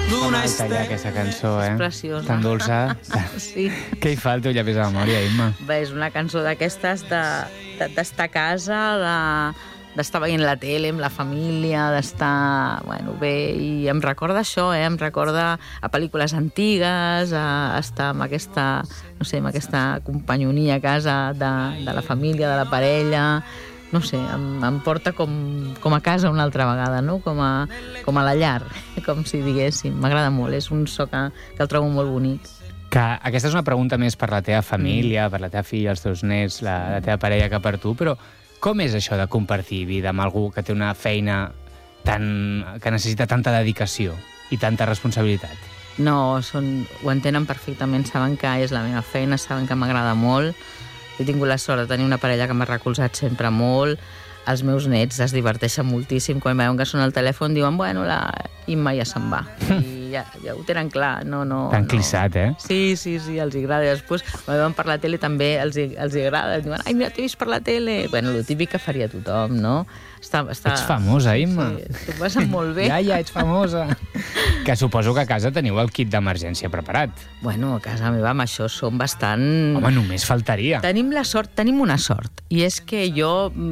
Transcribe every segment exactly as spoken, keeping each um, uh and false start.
Com talla aquesta cançó, eh? És preciosa. Tan dolça. Sí. Què hi fa el teu llapis a la memòria, Imma? Bé, és una cançó d'aquestes de, de, d'estar a casa, de, d'estar veient la tele amb la família, d'estar, bueno, bé, i em recorda això, eh? Em recorda a pel·lícules antigues, a estar amb aquesta, no sé, amb aquesta companyonia a casa de, de la família, de la parella. No sé, em, em porta com, com a casa una altra vegada, no? Com a, com a la llar, com si diguéssim. M'agrada molt, és un so que, que el trobo molt bonic. Que aquesta és una pregunta més per la teva família, mm. per la teva filla, els teus nets, la, la teva parella que per tu, però com és això de compartir vida amb algú que té una feina tan, que necessita tanta dedicació i tanta responsabilitat? No, són, ho entenen perfectament, saben que és la meva feina, saben que m'agrada molt. He tingut la sort de tenir una parella que m'ha recolzat sempre molt. Els meus nets es diverteixen moltíssim. Quan veuen que sona el telèfon diuen, bueno, la Imma ja se'n va. I ja, ja ho tenen clar. No, no, Tan no. clissat, eh? Sí, sí, sí, els agrada. I després, quan veuen per la tele també els, els agrada. Diuen, ai, mira, t'he vist per la tele. Bueno, el típic que faria tothom, no? Està, està... Ets famosa, Imma. Sí, t'ho passen molt bé. Ja, ja, ets famosa. Que suposo que a casa teniu el kit d'emergència preparat. Bueno, a casa meva amb això som bastant... Home, només faltaria. Tenim la sort, tenim una sort, i és que jo,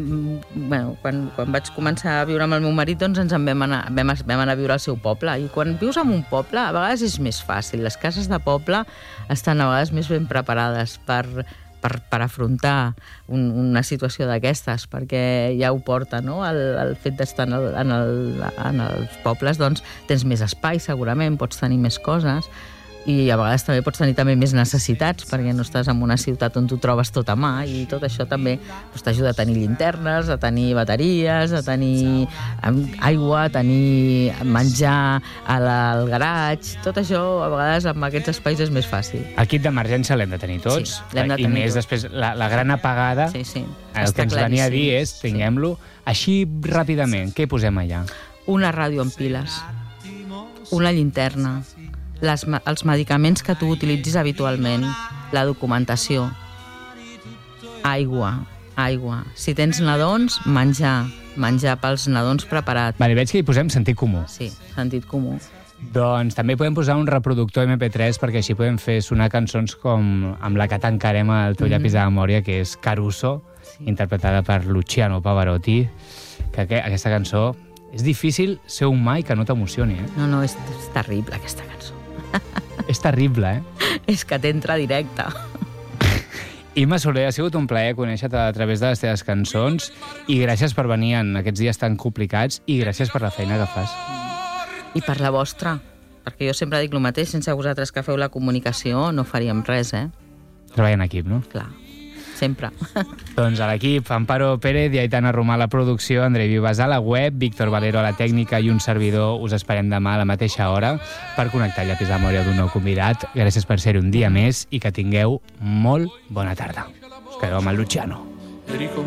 bueno, quan, quan vaig començar a viure amb el meu marit, doncs ens en vam anar, vam, vam anar a viure al seu poble, i quan vius en un poble, a vegades és més fàcil. Les cases de poble estan a vegades més ben preparades per... Per, per afrontar un, una situació d'aquestes, perquè ja ho porta, no? El, el fet d'estar en, el, en, el, en els pobles, doncs tens més espai, segurament, pots tenir més coses, i a vegades també pots tenir també més necessitats, perquè no estàs en una ciutat on tu trobes tot a mà, i tot això també doncs, t'ajuda a tenir llinternes, a tenir bateries, a tenir aigua, a tenir menjar a la, al garatge. Tot això, a vegades, amb aquests espais és més fàcil. El kit d'emergència l'hem de tenir tots, sí, l'hem de tenir i més tots. Després la, la gran apagada, sí, sí. el Està que ens venia a dir és, sí. tinguem-lo, així ràpidament, què posem allà? Una ràdio amb piles, una llinterna, Les, els medicaments que tu utilitzis habitualment, la documentació, aigua, aigua. Si tens nadons, menjar, menjar pels nadons preparat. Vale, veig que hi posem sentit comú. Sí, sentit comú. Doncs també podem posar un reproductor eme pe tres perquè així podem fer sonar cançons com amb la que tancarem el teu llapis de memòria, que és Caruso, sí. interpretada per Luciano Pavarotti, que aquesta cançó... És difícil ser humà i que no t'emocioni, eh? No, no, és, és terrible aquesta cançó. És terrible, eh? És que t'entra directe. Imma Soler, ha sigut un plaer conèixer-te a través de les teves cançons i gràcies per venir en aquests dies tan complicats i gràcies per la feina que fas. I per la vostra, perquè jo sempre dic el mateix, sense vosaltres que feu la comunicació no faríem res, eh? Treballa en equip, no? Clar, sempre. Doncs a l'equip, Amparo Pérez i Aitana Romà a la producció, Andrei Vives a la web, Víctor Valero a la tècnica i un servidor. Us esperem demà a la mateixa hora per connectar el llapis de memòria d'un nou convidat. Gràcies per ser un dia més i que tingueu molt bona tarda. Us quedeu amb el Luciano.